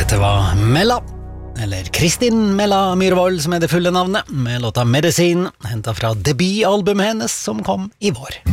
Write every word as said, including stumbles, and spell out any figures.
Dette var Mella, eller Kristin Mella Myhrvold som er det fulle navnet, med låta Medisin, hentet fra debutalbumet hennes som kom i vår.